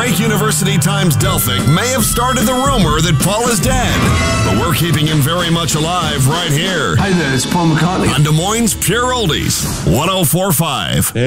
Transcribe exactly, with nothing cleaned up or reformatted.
Drake University Times Delphic may have started the rumor that Paul is dead, but we're keeping him very much alive right here Hi there, it's Paul McCartney. on Des Moines Pure Oldies, one oh four point five.